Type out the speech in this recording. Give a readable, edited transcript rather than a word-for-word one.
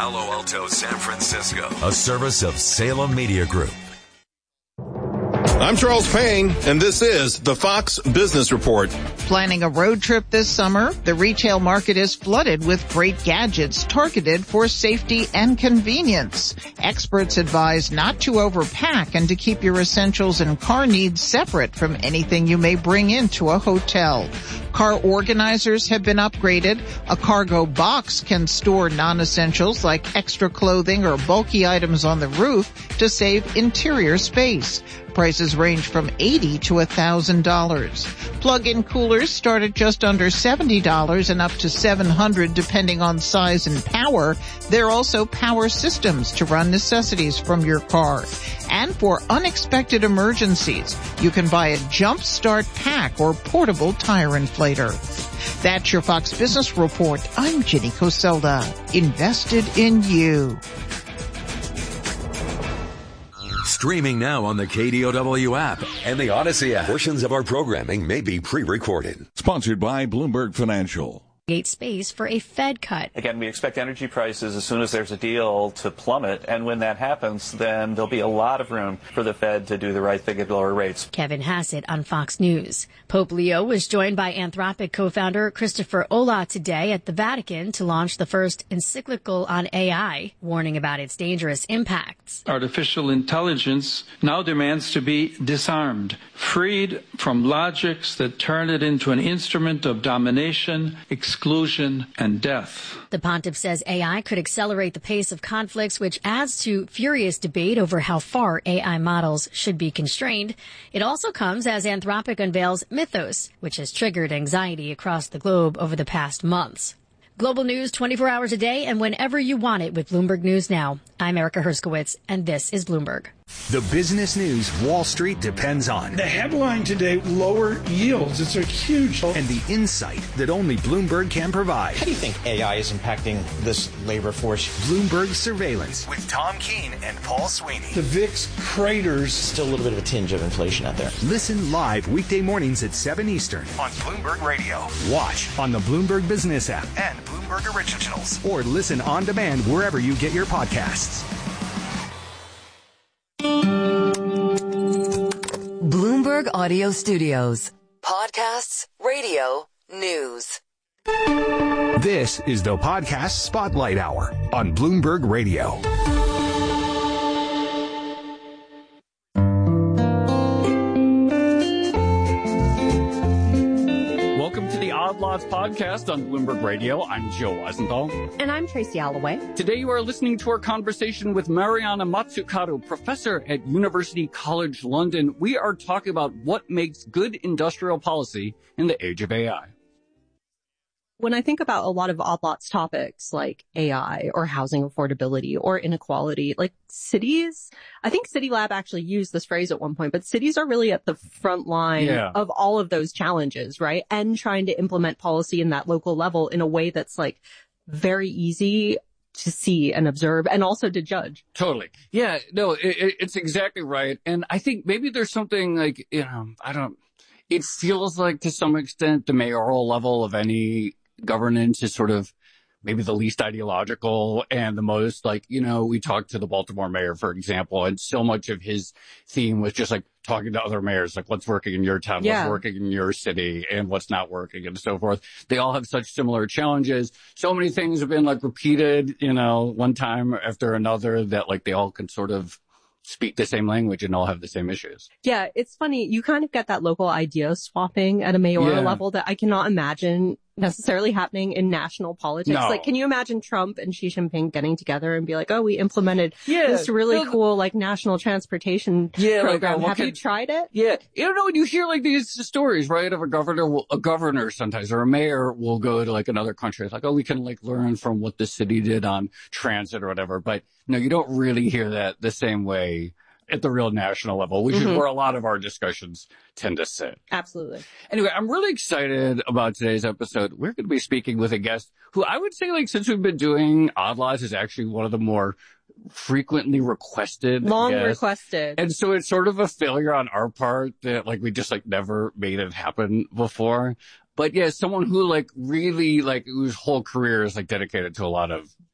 Palo Alto, San Francisco. A service of Salem Media Group. I'm Charles Payne, and this is the Fox Business Report. Planning a road trip this summer? The retail market is flooded with great gadgets targeted for safety and convenience. Experts advise not to overpack and to keep your essentials and car needs separate from anything you may bring into a hotel. Car organizers have been upgraded. A cargo box can store non-essentials like extra clothing or bulky items on the roof to save interior space. Prices range from $80 to $1,000. Plug-in coolers start at just under $70 and up to $700 depending on size and power. There are also power systems to run necessities from your car. And for unexpected emergencies, you can buy a jump start pack or portable tire inflator. That's your Fox Business Report. I'm Ginny Coselda. Invested in you. Streaming now on the KDOW app and the Odyssey app. Portions of our programming may be pre-recorded. Sponsored by Bloomberg Financial. Space for a Fed cut. Again, we expect energy prices as soon as there's a deal to plummet. And when that happens, then there'll be a lot of room for the Fed to do the right thing at lower rates. Kevin Hassett on Fox News. Pope Leo was joined by Anthropic co-founder Christopher Olah today at the Vatican to launch the first encyclical on AI, warning about its dangerous impacts. Artificial intelligence now demands to be disarmed, freed from logics that turn it into an instrument of domination, exclusion, and death. The pontiff says AI could accelerate the pace of conflicts, which adds to furious debate over how far AI models should be constrained. It also comes as Anthropic unveils Mythos, which has triggered anxiety across the globe over the past months. Global news 24 hours a day and whenever you want it with Bloomberg News Now. I'm Erica Herskowitz, and this is Bloomberg. The business news Wall Street depends on. The headline today, lower yields. It's a huge... And the insight that only Bloomberg can provide. How do you think AI is impacting this labor force? Bloomberg Surveillance with Tom Keene and Paul Sweeney. The VIX craters. Still a little bit of a tinge of inflation out there. Listen live weekday mornings at 7 Eastern on Bloomberg Radio. Watch on the Bloomberg Business app and Bloomberg Originals. Or listen on demand wherever you get your podcasts. Bloomberg Audio Studios. Podcasts, radio, news. This is the Podcast Spotlight Hour on Bloomberg Radio. Welcome to the Odd Lots podcast on Bloomberg Radio. I'm Joe Weisenthal. And I'm Tracy Alloway. Today you are listening to our conversation with Mariana Mazzucato, professor at University College London. We are talking about what makes good industrial policy in the age of AI. When I think about a lot of Odd Lots topics like AI or housing affordability or inequality, like cities, I think City Lab actually used this phrase at one point, but cities are really at the front line of all of those challenges, right? And trying to implement policy in that local level in a way that's like very easy to see and observe and also to judge. Totally. Yeah, no, it's exactly right. And I think maybe there's something like, it feels like to some extent the mayoral level of any governance is sort of maybe the least ideological and the most like, we talked to the Baltimore mayor, for example, and so much of his theme was just like talking to other mayors, like what's working in your town, what's working in your city, and what's not working, and so forth. They all have such similar challenges. So many things have been like repeated, one time after another that like they all can sort of speak the same language and all have the same issues. Yeah, it's funny. You kind of get that local idea swapping at a mayoral level that I cannot imagine necessarily happening in national politics. No. Like, can you imagine Trump and Xi Jinping getting together and be like, oh, we implemented this really cool, like, national transportation program. Have you tried it? Yeah. When you hear, like, these stories, right, of a governor sometimes, or a mayor will go to, like, another country. It's like, oh, we can, like, learn from what the city did on transit or whatever. But, no, you don't really hear that the same way at the real national level, which is where a lot of our discussions tend to sit. Absolutely. Anyway, I'm really excited about today's episode. We're going to be speaking with a guest who I would say, like, since we've been doing Odd Lots, is actually one of the more frequently requested. Requested. And so it's sort of a failure on our part that, like, we just, like, never made it happen before. But yeah, someone who, like, really, like, whose whole career is, like, dedicated to a lot of